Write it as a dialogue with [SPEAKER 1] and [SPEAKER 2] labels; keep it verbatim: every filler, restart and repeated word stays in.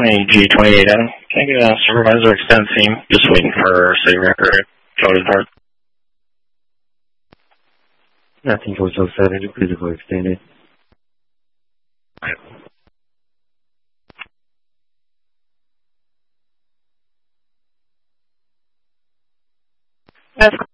[SPEAKER 1] twenty G twenty-eight Adam. Can I get a supervisor extend seam? Just waiting for city record coded part.
[SPEAKER 2] Nothing goes outside any physical extended.
[SPEAKER 3] That's